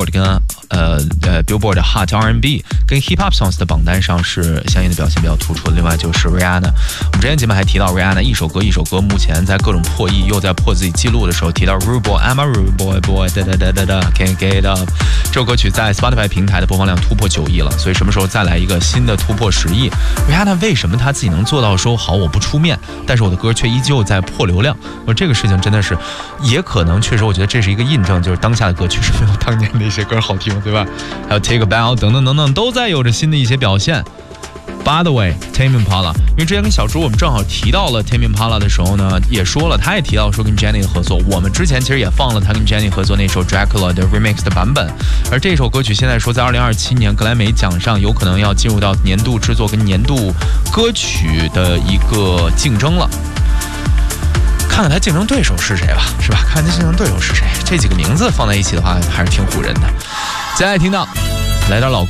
Billboard 跟Billboard 的 Hot R&B 跟 Hip Hop Songs 的榜单上是相应的表现比较突出的。另外就是 Rihanna， 我们之前节目还提到 Rihanna 一首歌目前在各种破亿又在破自己记录的时候，提到 Rude Boy I'm a Rude Boy Boy Can't Get Up， 这首歌曲在 Spotify 平台的播放量突破9亿了，所以什么时候再来一个新的突破10亿？ Rihanna 为什么她自己能做到说好我不出面，但是我的歌却依旧在破流量？这个事情真的是，也可能确实我觉得这是一个印证，就是当下的歌确实没有当年的一些歌好听，对吧？还有 Take a Bow 等等等等，都在有着新的一些表现。By the way, Tame Impala， 因为之前跟小猪我们正好提到了 Tame Impala 的时候呢，也说了，他也提到说跟 Jenny 的合作。我们之前其实也放了他跟 Jenny 合作那首 Dracula 的 remix 的版本，而这首歌曲现在说在2027年格莱美奖上有可能要进入到年度制作跟年度歌曲的一个竞争了。看看他竞争对手是谁吧，是吧？看看他竞争对手是谁，这几个名字放在一起的话，还是挺唬人的。接下来听到来点老歌。